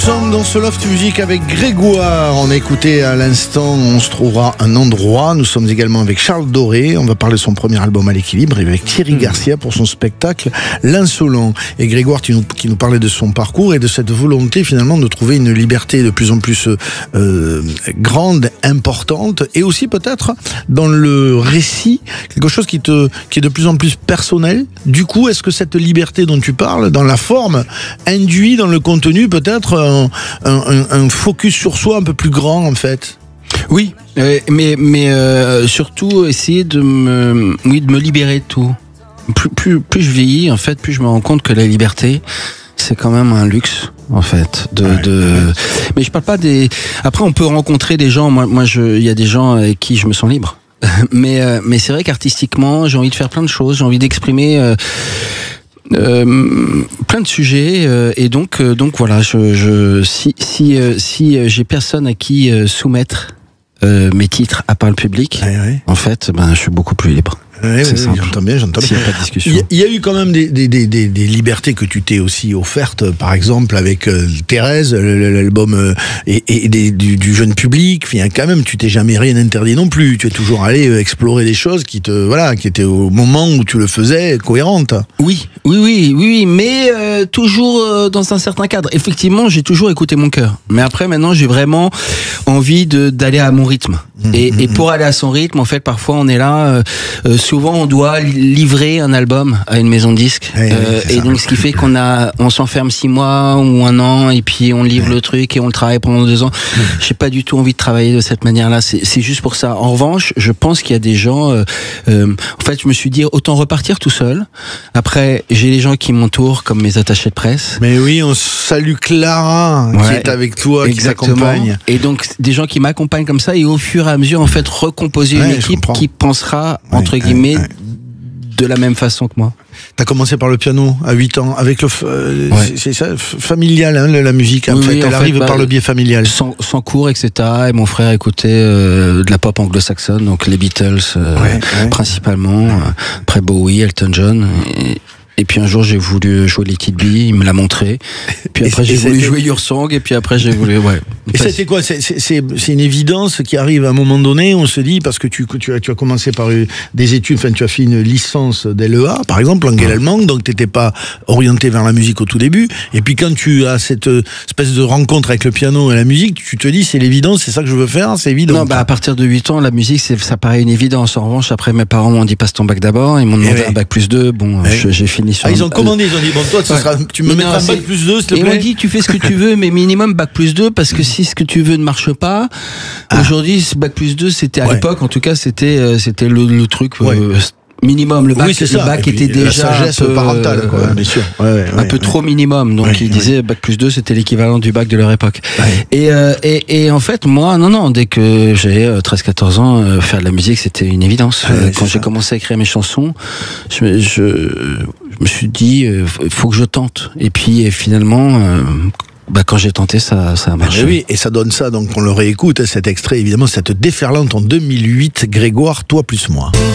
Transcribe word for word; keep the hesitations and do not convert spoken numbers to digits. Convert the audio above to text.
Nous sommes dans ce Loft Music avec Grégoire. On a écouté à l'instant On se trouvera un endroit. Nous sommes également avec Charles Doré. On va parler de son premier album à l'équilibre et avec Thierry Garcia pour son spectacle L'Insolent. Et Grégoire qui nous, qui nous parlait de son parcours et de cette volonté finalement de trouver une liberté de plus en plus euh, grande, importante et aussi peut-être dans le récit, quelque chose qui, te, qui est de plus en plus personnel. Du coup, est-ce que cette liberté dont tu parles, dans la forme, induit dans le contenu peut-être un, un, un focus sur soi un peu plus grand en fait? Oui, euh, mais, mais euh, surtout essayer de me, oui, de me libérer de tout. Plus, plus, plus je vieillis, en fait, plus je me rends compte que la liberté, c'est quand même un luxe, en fait. De, ouais, de... Ouais. Mais je parle pas des. Après, on peut rencontrer des gens. Moi, moi, je, il y a des gens avec qui je me sens libre. mais, euh, mais c'est vrai qu'artistiquement, j'ai envie de faire plein de choses. J'ai envie d'exprimer. Euh, Euh, plein de sujets euh, et donc euh, donc voilà je, je si si euh, si euh, j'ai personne à qui euh, soumettre euh, mes titres à part le public, ouais, ouais. En fait ben je suis beaucoup plus libre. Oui, oui, j'entends bien, j'entends bien. S'il n'y a pas de discussion. Il y, y a eu quand même des, des, des, des, des libertés que tu t'es aussi offertes, par exemple avec euh, Thérèse, l'album euh, et, et des, du, du jeune public. Enfin, quand même, tu t'es jamais rien interdit non plus. Tu es toujours allé euh, explorer des choses qui te, voilà, qui étaient au moment où tu le faisais cohérentes. Oui, oui, oui, oui, mais euh, toujours euh, dans un certain cadre. Effectivement, j'ai toujours écouté mon cœur. Mais après, maintenant, j'ai vraiment envie de d'aller à mon rythme. Mmh, et, mmh. et pour aller à son rythme, en fait, parfois, on est là. Euh, euh, Souvent, on doit livrer un album à une maison de disques, oui, euh, oui, et donc ce qui fait qu'on a, on s'enferme six mois ou un an, et puis on livre oui. le truc et on le travaille pendant deux ans. Oui. J'ai pas du tout envie de travailler de cette manière-là. C'est, c'est juste pour ça. En revanche, je pense qu'il y a des gens. Euh, euh, en fait, je me suis dit autant repartir tout seul. Après, j'ai les gens qui m'entourent, comme mes attachés de presse. Mais oui, on salue Clara ouais, qui est avec toi, exactement. Qui t'accompagne. Et donc des gens qui m'accompagnent comme ça, et au fur et à mesure, en fait, recomposer ouais, une équipe qui pensera ouais, entre guillemets. Ouais, ouais. de la même façon que moi. T'as commencé par le piano à huit ans, avec le euh, ouais. c'est, c'est ça, familial, hein, la musique. En oui, fait, oui, elle en arrive fait, bah, par le biais familial. Sans, sans cours, et cetera. Et mon frère écoutait euh, de la pop anglo-saxonne, donc les Beatles euh, ouais, ouais. principalement. Euh, après Bowie, Elton John. Et, Et puis un jour j'ai voulu jouer les Kid Bee, il me l'a montré. Puis après et j'ai voulu jouer Your Song, et puis après j'ai voulu ouais. Et ça c'était quoi? C'est, c'est, c'est une évidence qui arrive à un moment donné. On se dit parce que tu tu as tu as commencé par des études, enfin tu as fait une licence d'L E A par exemple, langue ouais. allemande, donc t'étais pas orienté vers la musique au tout début. Et puis quand tu as cette espèce de rencontre avec le piano et la musique, tu te dis c'est l'évidence, c'est ça que je veux faire, c'est évident. Non bah à partir de huit ans la musique c'est, ça paraît une évidence. En revanche après mes parents m'ont dit passe ton bac d'abord, ils m'ont demandé ouais. un bac plus deux. Bon ouais. je, j'ai fini. Ah, ils ont commandé, ils ont dit bon toi ce ouais. sera, tu me mais mettras non, un bac plus deux s'il te plaît. Et on dit tu fais ce que tu veux mais minimum bac plus deux parce que si ce que tu veux ne marche pas, ah. aujourd'hui bac plus deux c'était à ouais. l'époque en tout cas c'était euh, c'était le, le truc ouais. euh, minimum le bac, oui, le bac était déjà la sagesse un peu, parentale quoi, euh, bien sûr. Ouais, ouais, un ouais, peu ouais. trop minimum donc ouais, ils disaient ouais. bac plus deux c'était l'équivalent du bac de leur époque. Ouais. Et, euh, et et en fait moi non non dès que j'ai treize quatorze ans euh, faire de la musique c'était une évidence. Ouais, euh, quand j'ai ça. commencé à écrire mes chansons, je, je je me suis dit il euh, faut que je tente et puis et finalement euh, bah quand j'ai tenté ça ça a marché. Ben oui, et ça donne ça donc on le réécoute cet extrait évidemment cette déferlante en deux mille huit Grégoire toi plus moi.